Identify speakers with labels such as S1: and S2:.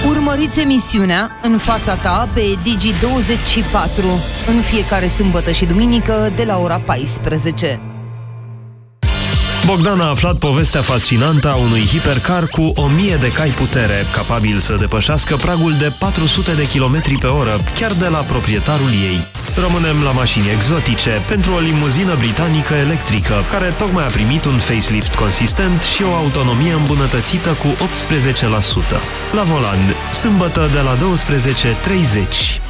S1: Urmăriți emisiunea În fața ta pe Digi24 în fiecare sâmbătă și duminică de la ora 14.
S2: Bogdan a aflat povestea fascinantă a unui hipercar cu 1000 de cai putere, capabil să depășească pragul de 400 de km pe oră, chiar de la proprietarul ei. Rămânem la mașini exotice pentru o limuzină britanică electrică, care tocmai a primit un facelift consistent și o autonomie îmbunătățită cu 18%. La volan, sâmbătă de la 12:30.